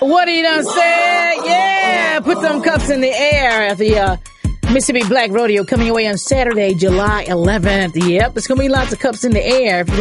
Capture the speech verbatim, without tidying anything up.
What he done said? Yeah, put them cups in the air at the uh, Mississippi Black Rodeo coming away on Saturday, July eleventh. Yep, it's going to be lots of cups in the air.